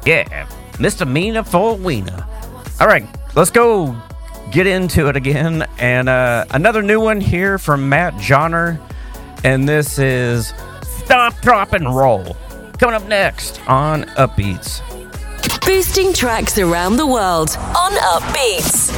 Yeah, misdemeanor for wiener. All right, let's go get into it again. And another new one here from Matt Joyner. And this is Stop, Drop, and Roll. Coming up next on Upbeats. Boosting tracks around the world on Upbeats.